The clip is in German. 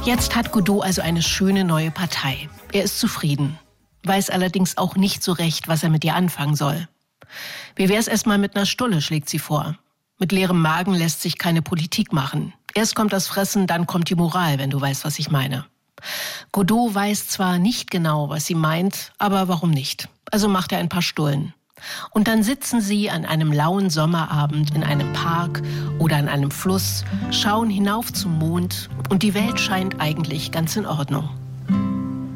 Jetzt hat Godot also eine schöne neue Partei. Er ist zufrieden, weiß allerdings auch nicht so recht, was er mit ihr anfangen soll. Wie wär's erstmal mit einer Stulle, schlägt sie vor. Mit leerem Magen lässt sich keine Politik machen. Erst kommt das Fressen, dann kommt die Moral, wenn du weißt, was ich meine. Godot weiß zwar nicht genau, was sie meint, aber warum nicht? Also macht er ein paar Stullen. Und dann sitzen sie an einem lauen Sommerabend in einem Park oder an einem Fluss, schauen hinauf zum Mond und die Welt scheint eigentlich ganz in Ordnung.